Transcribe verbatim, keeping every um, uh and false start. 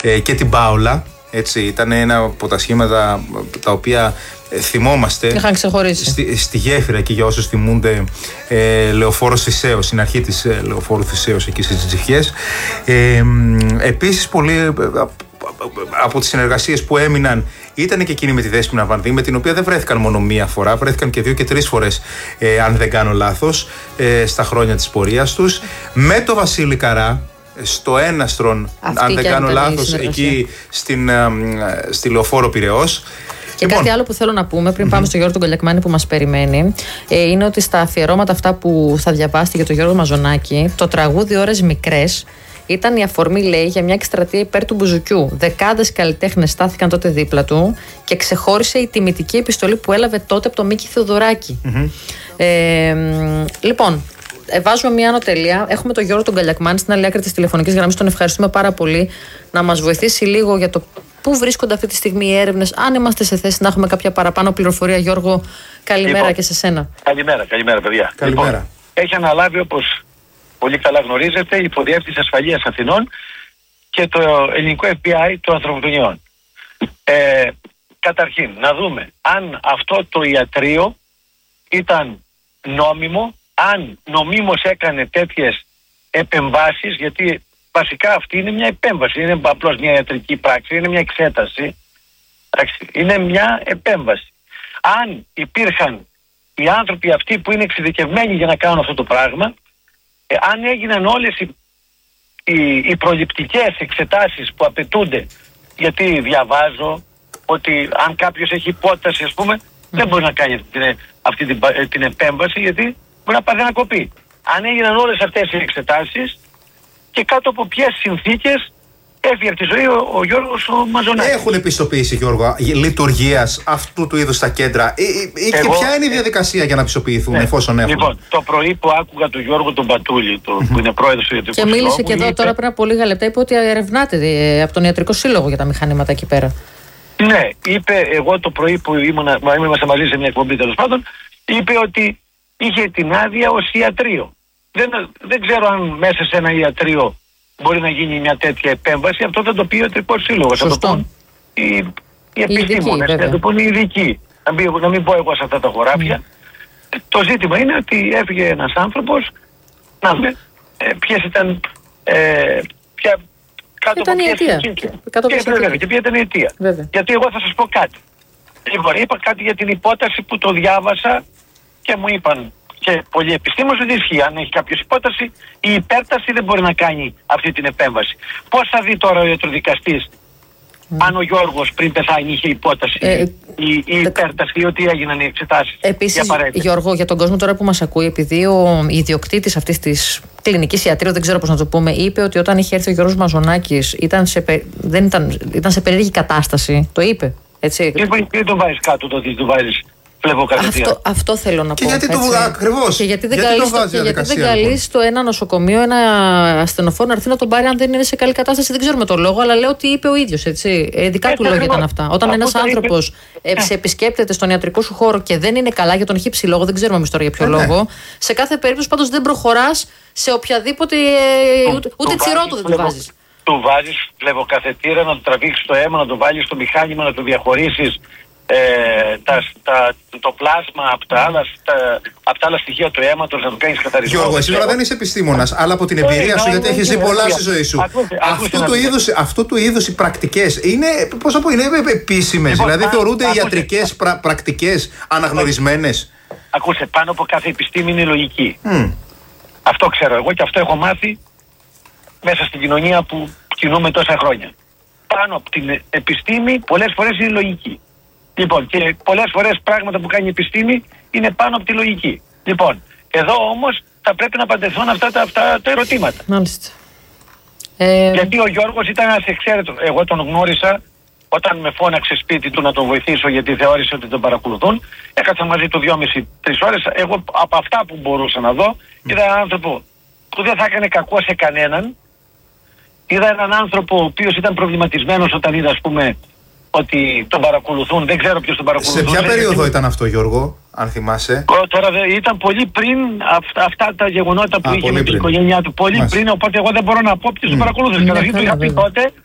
ε, και την Πάολα. Έτσι, ήταν ένα από τα σχήματα τα οποία ε, θυμόμαστε. Είχαν ξεχωρίσει. Στη, στη γέφυρα, και για όσους θυμούνται, ε, Λεωφόρος Θησέως, στην αρχή της ε, Λεωφόρου Θησέως, εκεί στις Τζιφιές. Ε, επίσης, πολύ ε, από τις συνεργασίες που έμειναν ήταν και εκείνη με τη Δέσποινα Βανδύ, με την οποία δεν βρέθηκαν μόνο μία φορά, βρέθηκαν και δύο και τρεις φορές, ε, αν δεν κάνω λάθος, ε, στα χρόνια της πορείας τους. Με το Βασίλη Καρά, στο Έναστρον, αυτή, αν δεν κάνω λάθος, εκεί στην, ε, στη Λεωφόρο Πειραιώς. Και λοιπόν, κάτι άλλο που θέλω να πούμε πριν mm-hmm. πάμε στο Γιώργο τον Κολιακμάνη που μας περιμένει, ε, είναι ότι στα αφιερώματα αυτά που θα διαβάσετε για τον Γιώργο Μαζονάκη, το τραγούδι Ώρες Μικρές ήταν η αφορμή, λέει, για μια εκστρατεία υπέρ του μπουζουκιού. Δεκάδες καλλιτέχνες στάθηκαν τότε δίπλα του και ξεχώρισε η τιμητική επιστολή που έλαβε τότε από τον Μίκη Θεοδωράκη. Mm-hmm. Ε, λοιπόν, ε, βάζουμε μια ανωτελεία. Έχουμε τον Γιώργο τον Κολιακμάνη στην άλλη άκρη της τηλεφωνικής γραμμής. Τον ευχαριστούμε πάρα πολύ να μας βοηθήσει λίγο για το πού βρίσκονται αυτή τη στιγμή οι έρευνες. Αν είμαστε σε θέση να έχουμε κάποια παραπάνω πληροφορία, Γιώργο, καλημέρα λοιπόν, και σε σένα. Καλημέρα, καλημέρα, παιδιά. Καλημέρα. Λοιπόν, έχει αναλάβει, όπως πολύ καλά γνωρίζετε, η Υποδιεύθυνση Ασφαλείας Αθηνών και το ελληνικό εφ μπι άι των ανθρωποκτονιών. Ε, καταρχήν, να δούμε αν αυτό το ιατρείο ήταν νόμιμο, αν νομίμως έκανε τέτοιες επεμβάσεις, γιατί βασικά αυτή είναι μια επέμβαση, είναι απλώς μια ιατρική πράξη, είναι μια εξέταση, είναι μια επέμβαση. Αν υπήρχαν οι άνθρωποι αυτοί που είναι εξειδικευμένοι για να κάνουν αυτό το πράγμα, ε, αν έγιναν όλες οι, οι, οι προληπτικές εξετάσεις που απαιτούνται, γιατί διαβάζω ότι αν κάποιος έχει υπόταση, ας πούμε, mm. δεν μπορεί να κάνει την, αυτή την, την επέμβαση, γιατί μπορεί να πάρει ένα κοπεί. Αν έγιναν όλες αυτές οι εξετάσεις και κάτω από ποιες συνθήκες έφυγε από τη ζωή ο, ο Γιώργος ο Μαζονάκης. Έχουν επιστοποιήσει, Γιώργο, λειτουργίας αυτού του είδους τα κέντρα. Ή, ή, Εγώ, και ποια είναι η διαδικασία για να πιστοποιηθούν, ναι, εφόσον έχουν? Λοιπόν, το πρωί που άκουγα τον Γιώργο τον Πατούλη, το, mm-hmm. που είναι πρόεδρος του Ιατρικού Συλλόγου. Και μίλησε και εδώ είπε, τώρα πριν από λίγα λεπτά, είπε ότι ερευνάτε από τον Ιατρικό Σύλλογο για τα μηχανήματα εκεί πέρα. Ναι, είπε, εγώ το πρωί που ήμουν, ήμασταν μαζί σε μια εκπομπή τέλος πάντων, είπε ότι είχε την άδεια ως ιατρείο. Δεν, δεν ξέρω αν μέσα σε ένα ιατρείο μπορεί να γίνει μια τέτοια επέμβαση. Αυτό θα το πει ο Ιατρικός Σύλλογος. Θα το πούν οι, οι επιστήμονες, θα το πούν οι ειδικοί. Να μην, να μην πω εγώ σε αυτά τα χωράφια. Mm. Το ζήτημα είναι ότι έφυγε ένας άνθρωπος, να δούμε ε, ποιες ήταν, ε, ποια, κάτω ήταν από η αιτία. Και, και ποια ήταν η αιτία. Γιατί εγώ θα σας πω κάτι. Λοιπόν, είπα κάτι για την υπόταση που το διάβασα και μου είπαν και πολλοί επιστήμονες ότι ισχύει. Αν έχει κάποιος υπόταση, η υπέρταση δεν μπορεί να κάνει αυτή την επέμβαση. Πώς θα δει τώρα ο ιατροδικαστής mm. αν ο Γιώργος πριν πεθάνει είχε υπόταση ε, η, η υπέρταση ή ότι έγιναν οι εξετάσεις? Επίσης, Γιώργο, για τον κόσμο τώρα που μας ακούει, επειδή ο ιδιοκτήτης αυτής της κλινικής ιατρίου, δεν ξέρω πώς να το πούμε, είπε ότι όταν είχε έρθει ο Γιώργος Μαζονάκης ήταν σε, δεν ήταν, ήταν σε περίεργη κατάσταση. Το είπε, έτσι? Δεν τον βάζεις κάτω το ότι του βάζεις. Αυτό, αυτό θέλω να και πω. Γιατί το, ακριβώς. Και γιατί δεν γιατί καλεί στο ένα νοσοκομείο ένα ασθενοφόρο να έρθει να τον πάρει αν δεν είναι σε καλή κατάσταση? Δεν ξέρουμε το λόγο, αλλά λέω ότι είπε ο ίδιος. Ειδικά του λόγια ήταν αυτά. Όταν ένας άνθρωπος είπε... σε επισκέπτεται στον ιατρικό σου χώρο και δεν είναι καλά για τον χύψη λόγο, δεν ξέρουμε εμείς τώρα για ποιο ε, λόγο. Ναι. Σε κάθε περίπτωση πάντως δεν προχωράς σε οποιαδήποτε. Το, ούτε ούτε τσιρό του δεν του βάζεις. Του βάζεις φλεβοκαθετήρα, να του τραβήξεις το αίμα, να το βάλεις στο μηχάνημα, να το διαχωρίσεις. Ε, τα, τα, το πλάσμα από τα, άλλα, τα, από τα άλλα στοιχεία του αίματος, να το κάνεις καθαρισμό. Γιώργο, εσύ τώρα δεν είσαι επιστήμονας, αλλά από την εμπειρία σου, γιατί έχεις δει πολλά στη ζωή σου, αυτού του είδους οι πρακτικές είναι, πώς θα πω, είναι επίσημες, δηλαδή θεωρούνται ιατρικές πρακτικές αναγνωρισμένες? Ακούστε, πάνω από κάθε επιστήμη είναι λογική. Αυτό ξέρω εγώ και αυτό έχω μάθει μέσα στην κοινωνία που κινούμε τόσα χρόνια. Πάνω από την επιστήμη πολλές φορές είναι λογική. Λοιπόν, και πολλές φορές πράγματα που κάνει η επιστήμη είναι πάνω από τη λογική. Λοιπόν, εδώ όμως θα πρέπει να απαντηθούν αυτά τα, αυτά τα ερωτήματα. Μάλιστα. Ε... Γιατί ο Γιώργος ήταν ένας εξαίρετος. Εγώ τον γνώρισα όταν με φώναξε σπίτι του να τον βοηθήσω, γιατί θεώρησε ότι τον παρακολουθούν. Έκατσα μαζί του δυόμιση τρεις ώρες. Εγώ από αυτά που μπορούσα να δω, είδα έναν άνθρωπο που δεν θα έκανε κακό σε κανέναν. Είδα έναν άνθρωπο ο οποίος ήταν προβληματισμένος όταν είδα, ας πούμε, ότι τον παρακολουθούν. Δεν ξέρω ποιος τον παρακολουθούν. Σε ποια περίοδο και... ήταν αυτό, Γιώργο, αν θυμάσαι? Τώρα ήταν πολύ πριν αυτά, αυτά τα γεγονότα που Α, είχε με την οικογένειά του. Πολύ Μάλιστα. πριν, οπότε εγώ δεν μπορώ να πω ποιος mm. τον παρακολουθούσε. Καταρχήν του είχα πει τότε